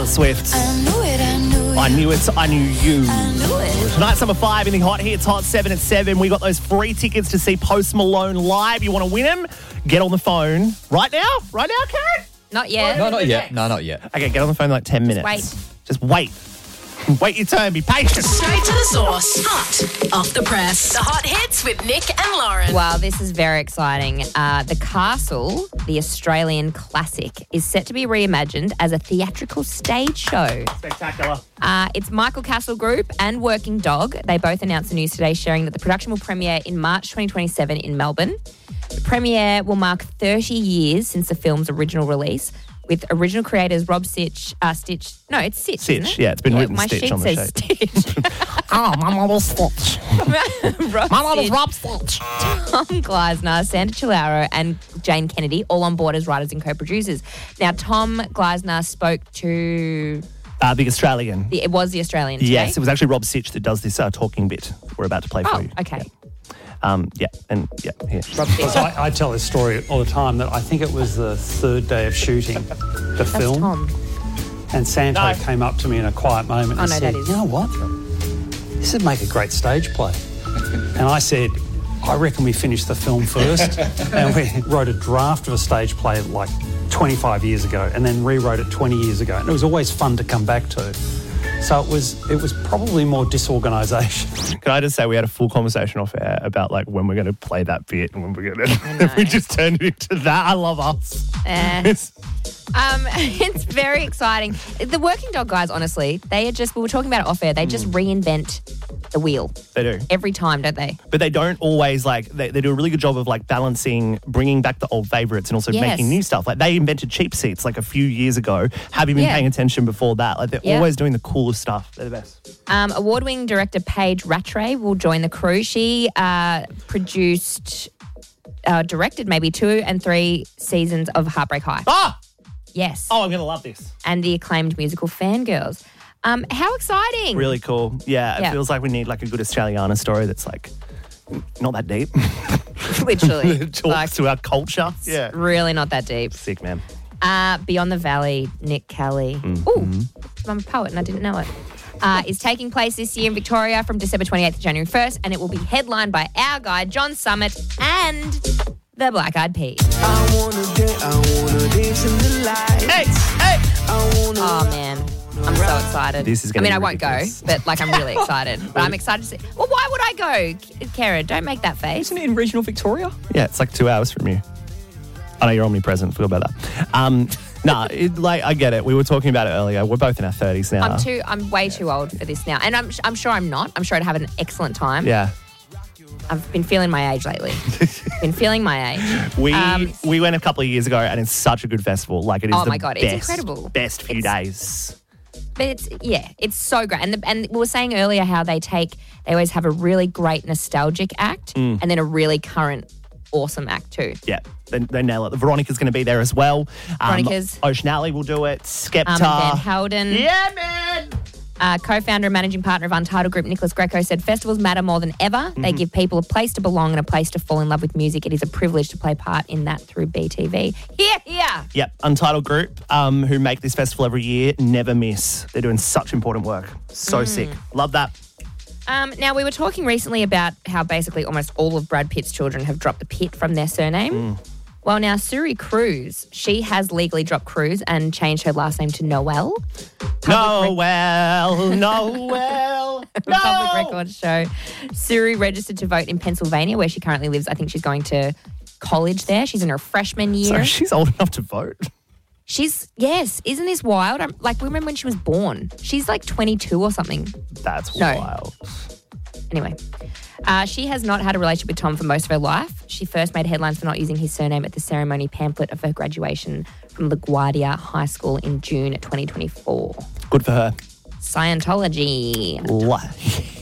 Swift. I knew it, I knew you. Tonight's number 5 in the Hot Hits, Hot 7 at 7. We got those free tickets to see Post Malone live. You want to win them? Get on the phone right now? Right now, Karen? Not yet. No, not yet. No, not yet. Okay, get on the phone in like 10 minutes. Just wait. Wait your turn. Be patient. Straight to the source. Hot off the press. The Hot Hits with Nick and Lauren. Wow, this is very exciting. The Castle, the Australian classic, is set to be reimagined as a theatrical stage show. Spectacular. It's Michael Castle Group and Working Dog. They both announced the news today, sharing that the production will premiere in March 2027 in Melbourne. The premiere will mark 30 years since the film's original release, with original creators Rob Sitch, Stitch. No, it's Sitch. Stitch, isn't it? yeah, it's been written my Stitch sheet on the says sheet. Stitch. Oh, my mum was Stitch. My name is Rob Stitch. Tom Gleisner, Sandra Chilaro, and Jane Kennedy, all on board as writers and co-producers. Now, Tom Gleisner spoke to... The Australian. It was the Australian today? Yes, it was actually Rob Sitch that does this talking bit we're about to play for you. Okay. Here. Because I tell this story all the time that I think it was the third day of shooting the film. Tom. And Santo came up to me in a quiet moment and that said, is. you know what? This would make a great stage play. And I said, I reckon we finish the film first. And we wrote a draft of a stage play like 25 years ago and then rewrote it 20 years ago. And it was always fun to come back to. So it was probably more disorganisation. Can I just say we had a full conversation off air about like when we're going to play that bit and when we're going to... we just turned it into that. I love us. It's very exciting. The Working Dog guys, honestly, we were talking about it off air, they just reinvent the wheel. They do. Every time, don't they? But they don't always they do a really good job of like balancing, bringing back the old favourites and also making new stuff. Like they invented cheap seats like a few years ago. Have you been paying attention before that? Like they're always doing the coolest stuff. They're the best. Award-winning director Paige Rattray will join the crew. She directed maybe 2 and 3 seasons of Heartbreak High. Ah! Yes. Oh, I'm going to love this. And the acclaimed musical Fangirls. How exciting. Really cool. Yeah, it feels like we need like a good Australiana story that's like not that deep. Literally. It talks to our culture. Yeah. Really not that deep. Sick, man. Beyond the Valley, Nick Kelly. Ooh, I'm a poet and I didn't know it. Is taking place this year in Victoria from December 28th to January 1st, and it will be headlined by our guy, John Summit, and the Black Eyed Peas. I wanna dance in the light. Hey! Oh, man. I'm so excited. This is going to be I won't go, ridiculous. but like I'm really excited. But I'm excited to see. Well, why would I go? Kara, don't make that face. Isn't it in regional Victoria? Yeah, it's like 2 hours from you. I know you're omnipresent. Forgot about that. I get it. We were talking about it earlier. We're both in our 30s now. I'm way too old for this now. And I'm sure I'm not. I'm sure I'd have an excellent time. Yeah. I've been feeling my age lately. Been feeling my age. We went a couple of years ago and it's such a good festival. Like it is my God, it's incredible. Best few days. But it's so great. And we were saying earlier how they always have a really great nostalgic act and then a really current awesome act too. Yeah, they nail it. Veronica's going to be there as well. Veronica's. Ocean Alley will do it. Skepta. Van Helden. Yeah, man. Co-founder and managing partner of Untitled Group, Nicholas Greco, said festivals matter more than ever. They give people a place to belong and a place to fall in love with music. It is a privilege to play part in that through BTV. Here. Yep, Untitled Group, who make this festival every year, never miss. They're doing such important work. So sick. Love that. Now, we were talking recently about how basically almost all of Brad Pitt's children have dropped the Pitt from their surname. Well, now, Suri Cruz, she has legally dropped Cruz and changed her last name to Noel. Noel. Public records show Suri registered to vote in Pennsylvania, where she currently lives. I think she's going to college there. She's in her freshman year. So she's old enough to vote. Yes, isn't this wild? Remember when she was born? She's like 22 or something. That's wild. Anyway, she has not had a relationship with Tom for most of her life. She first made headlines for not using his surname at the ceremony pamphlet of her graduation from LaGuardia High School in June 2024. Good for her. Scientology.